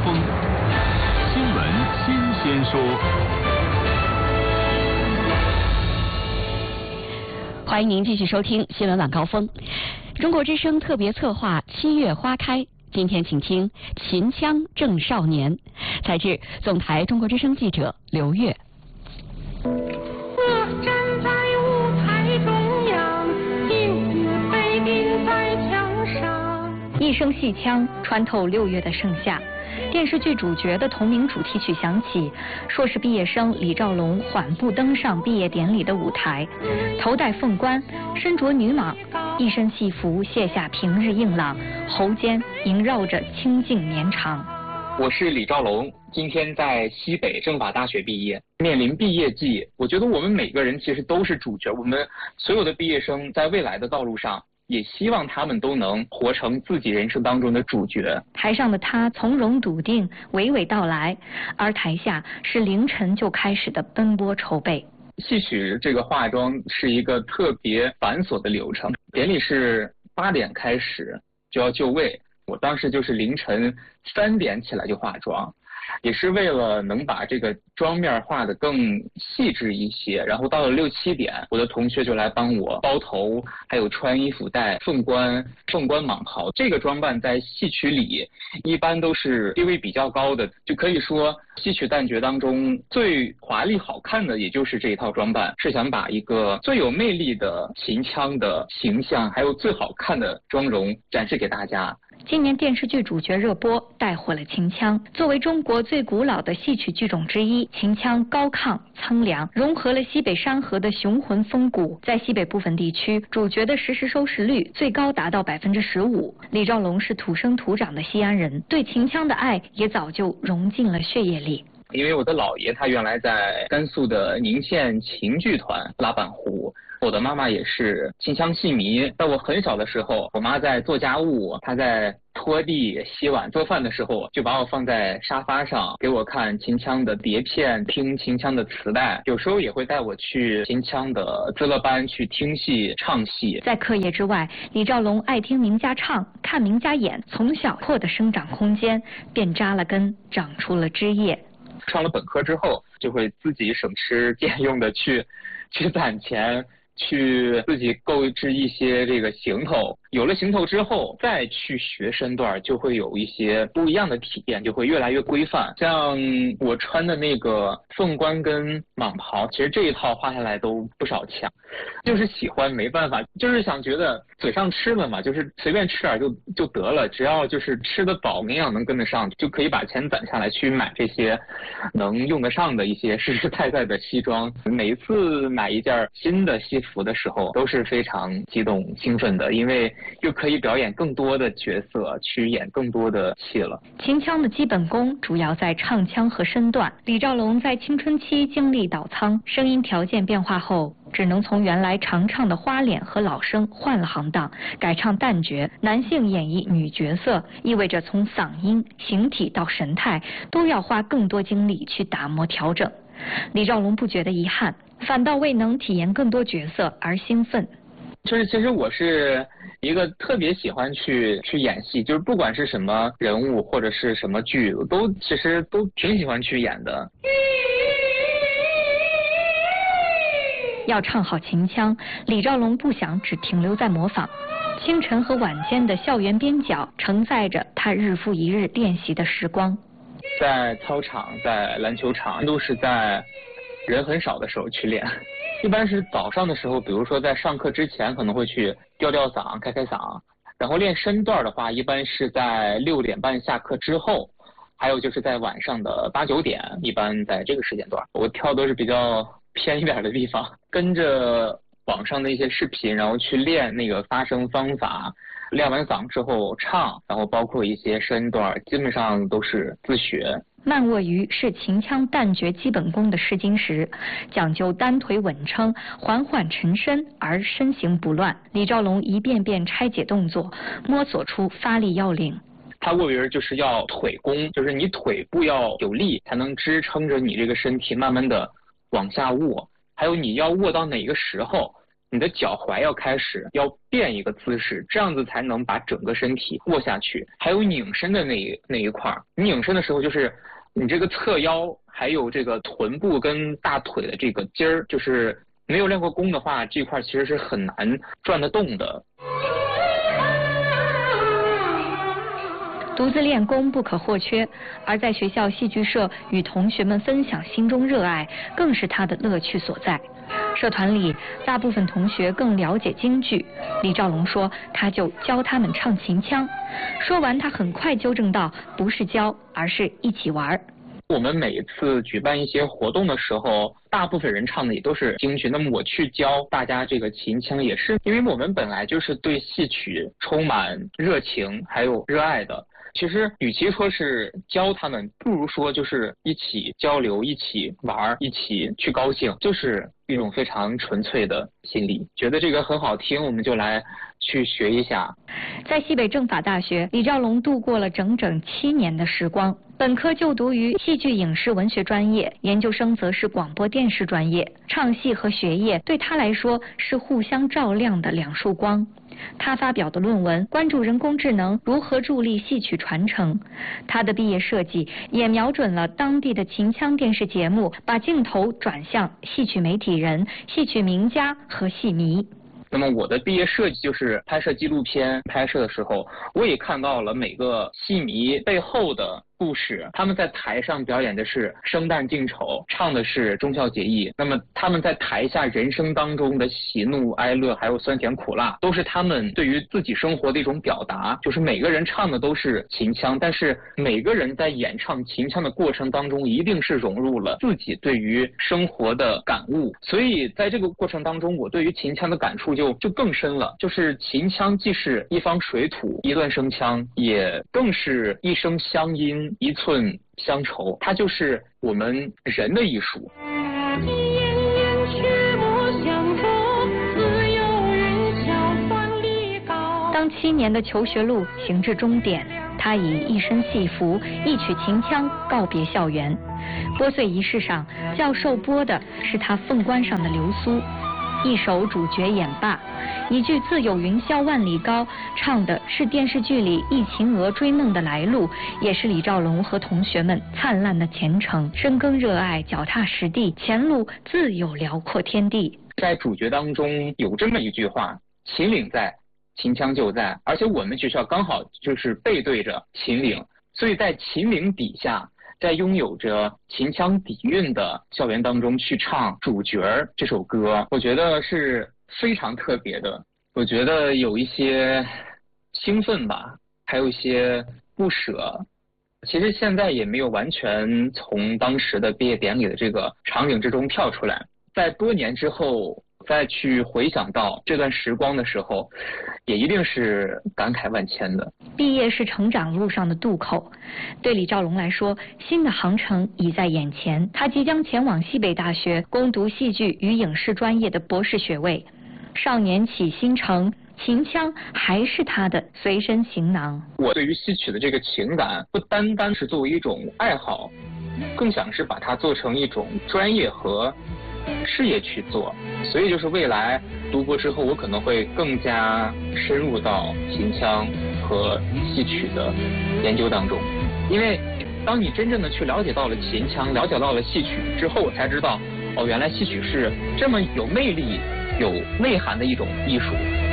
峰，新闻新鲜说。 欢迎您继续收听新闻晚高峰。中国之声特别策划7月花开，今天请听秦腔正少年，采自总台中国之声记者刘月。 我站在舞台中央，金字碑钉在墙上。 一声戏腔穿透6月的盛夏，电视剧主角的同名主题曲响起，硕士毕业生李兆龙缓步登上毕业典礼的舞台，头戴凤冠，身着女蟒，一身戏服卸下平日硬朗，喉间萦绕着清静绵长。 我是李兆龙，今天在西北政法大学毕业，面临毕业季，我觉得我们每个人其实都是主角，我们所有的毕业生在未来的道路上，也希望他们都能活成自己人生当中的主角。 台上的他从容笃定，娓娓道来，而台下是凌晨就开始的奔波筹备。 戏曲这个化妆是一个特别繁琐的流程，典礼是8点开始就要就位，我当时就是凌晨3点起来就化妆，也是为了能把这个妆面画得更细致一些。然后到了6、7点，我的同学就来帮我包头，还有穿衣服戴凤冠蟒袍。这个装扮在戏曲里一般都是地位比较高的，就可以说戏曲旦角当中最华丽好看的也就是这一套装扮，是想把一个最有魅力的秦腔的形象，还有最好看的妆容展示给大家。 今年电视剧主角热播带火了秦腔。作为中国最古老的戏曲剧种之一，秦腔高亢苍凉，融合了西北山河的雄浑风骨。在西北部分地区，主角的实时收视率最高达到15%。李兆龙是土生土长的西安人，对秦腔的爱也早就融进了血液里。 因为我的姥爷他原来在甘肃的宁县秦剧团拉板胡，我的妈妈也是秦腔戏迷。在我很小的时候，我妈在做家务，她在拖地、洗碗、做饭的时候，就把我放在沙发上，给我看秦腔的碟片，听秦腔的磁带。有时候也会带我去秦腔的资乐班去听戏、唱戏。 在课业之外，李兆龙爱听名家唱，看名家演，从小扩的生长空间便扎了根，长出了枝叶。 上了本科之后，就会自己省吃俭用的去攒钱，去自己购置一些这个行头。有了行头之后，再去学身段，就会有一些不一样的体验，就会越来越规范。像我穿的那个凤冠跟蟒袍，其实这一套画下来都不少钱，就是喜欢没办法，就是想觉得嘴上吃了嘛，就是随便吃点就得了，只要就是吃得饱，营养能跟得上，就可以把钱攒下来去买这些能用得上的一些实实在在的西装。每一次买一件新的西服的时候，都是非常激动兴奋的，因为又可以表演更多的角色，去演更多的戏了。 秦腔的基本功主要在唱腔和身段。李兆龙在青春期经历倒仓，声音条件变化后，只能从原来常唱的花脸和老生换了行当，改唱旦角。男性演绎女角色，意味着从嗓音、形体到神态都要花更多精力去打磨调整。李兆龙不觉得遗憾，反倒为能体验更多角色而兴奋。 其实我是一个特别喜欢去演戏，就是不管是什么人物或者是什么剧，我其实都挺喜欢去演的。 要唱好秦腔，李兆龙不想只停留在模仿。清晨和晚间的校园边角承载着他日复一日练习的时光。 在操场、在篮球场，都是在人很少的时候去练。一般是早上的时候，比如说在上课之前可能会去吊嗓、开嗓。然后练身段的话，一般是在6点半下课之后，还有就是在晚上的8、9点，一般在这个时间段。我跳都是比较偏一点的地方，跟着网上的一些视频，然后去练那个发声方法。练完嗓之后唱，然后包括一些身段，基本上都是自学。 慢卧鱼是秦腔旦角基本功的试金石，讲究单腿稳撑，缓缓沉身而身形不乱。李兆龙一遍遍拆解动作，摸索出发力要领。 他卧鱼就是要腿功，就是你腿部要有力，才能支撑着你这个身体慢慢的往下卧。还有你要卧到哪个时候， 你的脚踝要开始要变一个姿势，这样子才能把整个身体握下去。还有拧身的那一块，拧身的时候就是你这个侧腰还有这个臀部跟大腿的这个筋儿，就是没有练过功的话，这块其实是很难转得动的。 独自练功不可或缺，而在学校戏剧社与同学们分享心中热爱，更是他的乐趣所在。社团里大部分同学更了解京剧，李兆龙说他就教他们唱秦腔。说完他很快纠正道，不是教，而是一起玩。 我们每一次举办一些活动的时候，大部分人唱的也都是京剧，那么我去教大家这个秦腔，也是因为我们本来就是对戏曲充满热情还有热爱的。其实与其说是教他们，不如说就是一起交流，一起玩，一起去高兴，就是一种非常纯粹的心理。觉得这个很好听，我们就来去学一下。 在西北政法大学，李兆龙度过了整整7年的时光。本科就读于戏剧影视文学专业，研究生则是广播电视专业。唱戏和学业对他来说是互相照亮的两束光。他发表的论文关注人工智能如何助力戏曲传承，他的毕业设计也瞄准了当地的秦腔电视节目，把镜头转向戏曲媒体人、戏曲名家和戏迷。 那么我的毕业设计就是拍摄纪录片，拍摄的时候我也看到了每个戏迷背后的故事。他们在台上表演的是生旦净丑，唱的是忠孝节义，那么他们在台下人生当中的喜怒哀乐还有酸甜苦辣，都是他们对于自己生活的一种表达。就是每个人唱的都是秦腔，但是每个人在演唱秦腔的过程当中一定是融入了自己对于生活的感悟，所以在这个过程当中我对于秦腔的感触就更深了。就是秦腔既是一方水土一段声腔，也更是一声乡音一寸乡愁，它就是我们人的艺术。 当7年的求学路行至终点，他以一身戏服一曲秦腔告别校园。拨穗仪式上，教授拨的是他凤冠上的流苏，一首主角演罢，一句自有云霄万里高，唱的是电视剧里一秦娥追梦的来路，也是李兆龙和同学们灿烂的前程。深耕热爱，脚踏实地，前路自有辽阔天地。 在主角当中有这么一句话，秦岭在，秦腔就在，而且我们学校刚好就是背对着秦岭，所以在秦岭底下，在拥有着秦腔底蕴的校园当中去唱主角这首歌，我觉得是非常特别的。我觉得有一些兴奋吧，还有一些不舍。其实现在也没有完全从当时的毕业典礼的这个场景之中跳出来，在多年之后再去回想到这段时光的时候，也一定是感慨万千的。 毕业是成长路上的渡口，对李兆龙来说，新的航程已在眼前。他即将前往西北大学攻读戏剧与影视专业的博士学位。少年起新程，秦腔还是他的随身行囊。 我对于戏曲的这个情感，不单单是作为一种爱好，更想是把它做成一种专业和事业去做。所以就是未来读博之后，我可能会更加深入到秦腔和戏曲的研究当中。因为当你真正的去了解到了秦腔，了解到了戏曲之后，我才知道，哦，原来戏曲是这么有魅力有内涵的一种艺术。